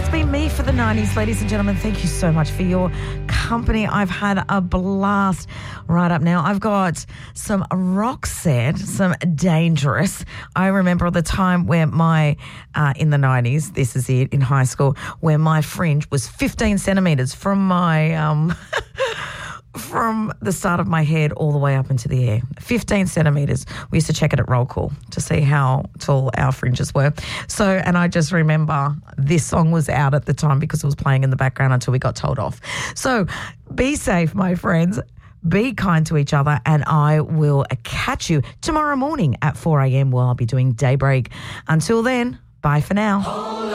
been me for the 90s, ladies and gentlemen. Thank you so much for your company. I've had a blast. Right up now, I've got some Roxette, some Dangerous. I remember the time where in the 90s, this is it, in high school, where my fringe was 15 centimetres from my... from the start of my head all the way up into the air. 15 centimetres. We used to check it at roll call to see how tall our fringes were. So, and I just remember this song was out at the time because it was playing in the background until we got told off. So be safe, my friends. Be kind to each other, and I will catch you tomorrow morning at 4 a.m. where I'll be doing Daybreak. Until then, bye for now.